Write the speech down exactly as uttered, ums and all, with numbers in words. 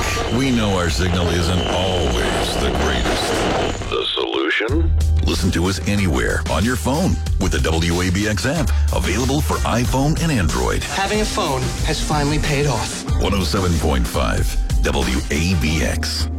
we know our signal isn't always the greatest. The solution? Listen to us anywhere on your phone with the W A B X app, available for iPhone and Android. Having a phone has finally paid off. one oh seven point five W A B X.